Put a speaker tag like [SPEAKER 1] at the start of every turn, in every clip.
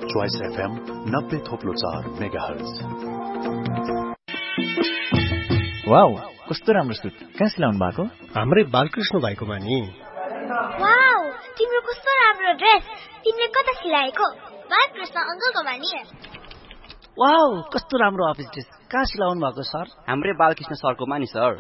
[SPEAKER 1] Choice FM 90.4 megahertz.
[SPEAKER 2] Wow, कस्तो राम्रो suit. कहाँ सिलाउनु भएको?
[SPEAKER 3] हाम्रै बालकृष्ण भाइकोमा नि।
[SPEAKER 4] वाउ, तिम्रो कस्तो राम्रो ड्रेस। तिमीले कता सिलाएको? बालकृष्ण अंकलकोमा नि।
[SPEAKER 5] वाउ, कस्तो राम्रो अफिस ड्रेस। कहाँ सिलाउनु भएको सर?
[SPEAKER 6] हाम्रै बालकृष्ण सरकोमा नि सर।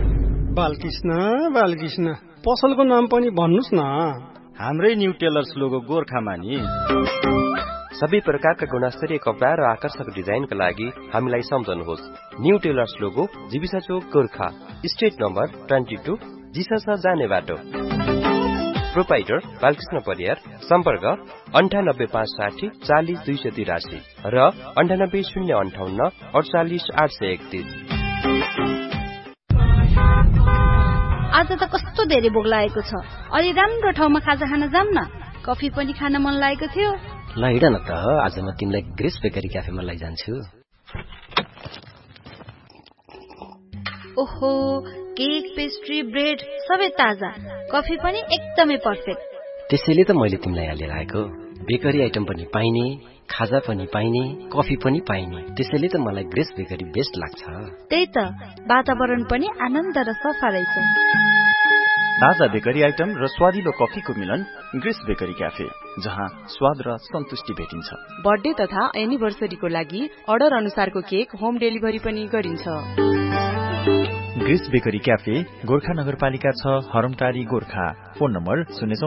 [SPEAKER 3] बालकृष्ण पसलको नाम पनि भन्नुस् न।
[SPEAKER 7] हाम्रै न्यू टेलर्स लोगो गोर्खामा नि।
[SPEAKER 8] सबै प्रकारका गुणस्तरीय कपडा र आकर्षक डिजाइनका लागि हामीलाई सम्झनुहोस्। न्यू टेलर्स लोगो जीविसा चोक गोर्खा, स्ट्रिट नम्बर 22, जिसासा जाने बाटो। प्रोपाइटर बालकृष्ण परियार। सम्पर्क 98560 40 283 र 98058 48 831।
[SPEAKER 9] आज त कस्तो धेरै भोक लागेको छ। अलि राम्रो ठाउँमा खाजा खान जाऊँ न। कफी पनि खान मन लागेको थियो।
[SPEAKER 10] ल हिँड न त, आज म तिमीलाई ग्रेस बेकरी क्याफेमा लैजान्छु।
[SPEAKER 9] ओहो, केक, पेस्ट्री, ब्रेड सबै ताजा। कफी पनि एकदमै पर्फेक्ट।
[SPEAKER 10] त्यसैले त मैले तिमीलाई यहाँ लिएर आएको। बेकरी आइटम पनि पाइने, खाजा पनि पाइने, कफी पनि पाइने। त्यसैले त मलाई ग्रेस बेकरी बेस्ट लाग्छ।
[SPEAKER 9] त्यही त, वातावरण पनि आनन्द र सफा रहेछ।
[SPEAKER 2] ताजा बेकरी आइटम र स्वादिलो कफीको मिलन ग्रेस बेकरी क्याफे, जहाँ स्वाद र सन्तुष्टि भेटिन्छ।
[SPEAKER 11] बर्थडे तथा एनिभर्सरीको लागि अर्डर अनुसारको केक होम डेलिभरी पनि गरिन्छ।
[SPEAKER 2] ग्रेस बेकरी क्याफे, गोर्खा नगरपालिका 6, हरमटारी, गोर्खा। Phone number 0